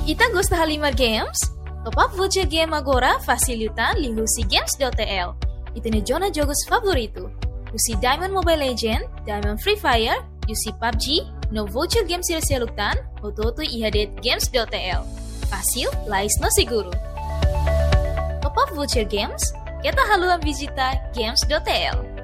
Ita gosta Halimar Games? Top up voucher game agora facilitan lingusi games.tl. Itene jona jogos favorito. Usi Diamond Mobile Legend, Diamond Free Fire, usi PUBG, no voucher game sila-silutan, ototo ihadet games.tl. Fácil, lais no seguro. Top up voucher games, kita haluan visita games.tl.